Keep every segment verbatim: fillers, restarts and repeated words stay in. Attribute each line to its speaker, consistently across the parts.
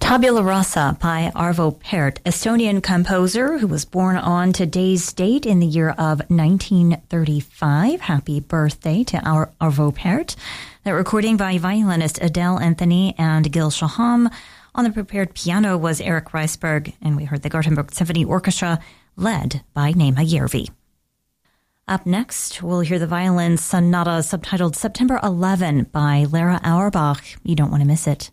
Speaker 1: Tabula Rasa by Arvo Pärt, Estonian composer who was born on today's date in the year of nineteen thirty-five. Happy birthday to our Arvo Pärt. That recording by violinist Adele Anthony and Gil Shaham. On the prepared piano was Eric Reisberg, and we heard the Gothenburg Symphony Orchestra led by Neema Järvi. Up next, we'll hear the violin sonata subtitled September eleventh by Lara Auerbach. You don't want to miss it.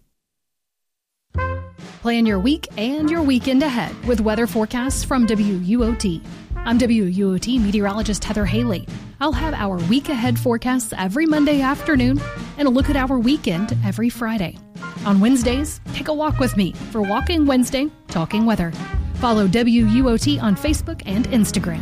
Speaker 2: Plan your week and your weekend ahead with weather forecasts from W U O T. I'm W U O T meteorologist Heather Haley. I'll have our week ahead forecasts every Monday afternoon and a look at our weekend every Friday. On Wednesdays, take a walk with me for Walking Wednesday, Talking Weather. Follow W U O T on Facebook and Instagram.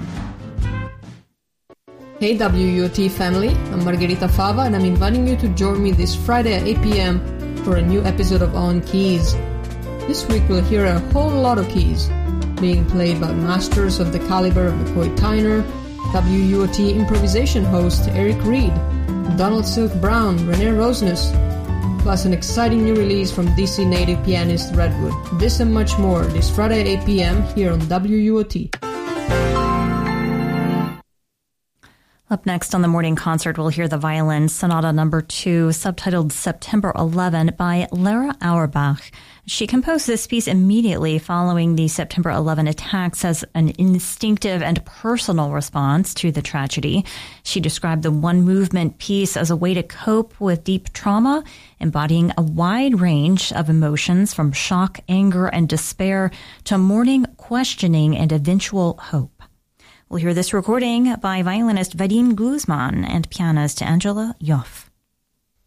Speaker 3: Hey W U O T family, I'm Margherita Fava and I'm inviting you to join me this Friday at eight p.m. for a new episode of On Keys. This week we'll hear a whole lot of keys, being played by masters of the caliber of McCoy Tyner, W U O T improvisation host Eric Reed, Donald Silk Brown, Renee Rosnes, plus an exciting new release from D C native pianist Redwood. This and much more this Friday at eight p.m. here on W U O T.
Speaker 1: Up next on the morning concert, we'll hear the violin sonata number two, subtitled September eleventh by Lara Auerbach. She composed this piece immediately following the September eleventh attacks as an instinctive and personal response to the tragedy. She described the one-movement piece as a way to cope with deep trauma, embodying a wide range of emotions from shock, anger, and despair to mourning, questioning, and eventual hope. We'll hear this recording by violinist Vadim Guzman and pianist Angela Yoff.